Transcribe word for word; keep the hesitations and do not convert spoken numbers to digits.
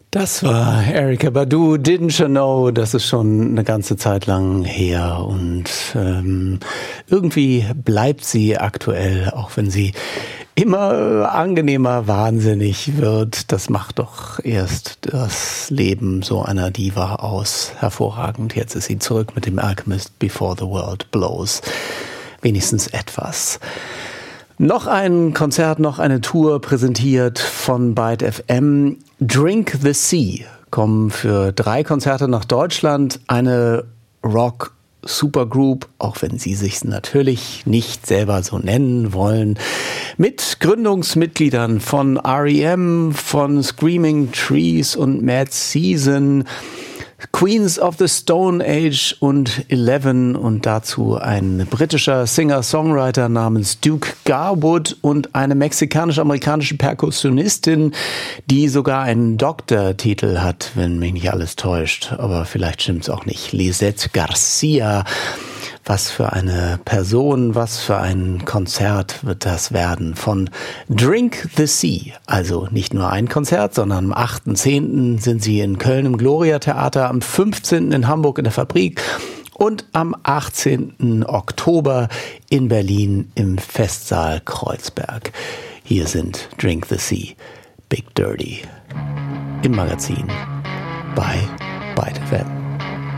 Das war Erykah Badu, Didn't You Know, das ist schon eine ganze Zeit lang her und ähm, irgendwie bleibt sie aktuell, auch wenn sie immer angenehmer wahnsinnig wird. Das macht doch erst das Leben so einer Diva aus. Hervorragend, jetzt ist sie zurück mit dem Alchemist Before the World Blows. Wenigstens etwas. Noch ein Konzert, noch eine Tour präsentiert von Byte F M. Drink the Sea kommen für drei Konzerte nach Deutschland. Eine Rock-Supergroup, auch wenn sie sich natürlich nicht selber so nennen wollen, mit Gründungsmitgliedern von R E M, von Screaming Trees und Mad Season, Queens of the Stone Age und Eleven und dazu ein britischer Singer-Songwriter namens Duke Garwood und eine mexikanisch-amerikanische Perkussionistin, die sogar einen Doktortitel hat, wenn mich nicht alles täuscht, aber vielleicht stimmt's auch nicht. Lisette Garcia. Was für eine Person, was für ein Konzert wird das werden von Drink the Sea. Also nicht nur ein Konzert, sondern am achten zehnten sind sie in Köln im Gloria Theater, am fünfzehnten in Hamburg in der Fabrik und am achtzehnten Oktober in Berlin im Festsaal Kreuzberg. Hier sind Drink the Sea, Big Dirty im Magazin bei Byte F M.